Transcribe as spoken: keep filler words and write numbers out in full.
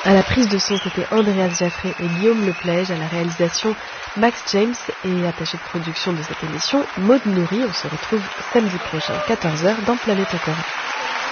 À la prise de son, c'était Andreas Jaffré et Guillaume Leplège. À la réalisation, Max James, et attaché de production de cette émission, Maud Nourri. On se retrouve samedi prochain, quatorze heures, dans Planète Encore.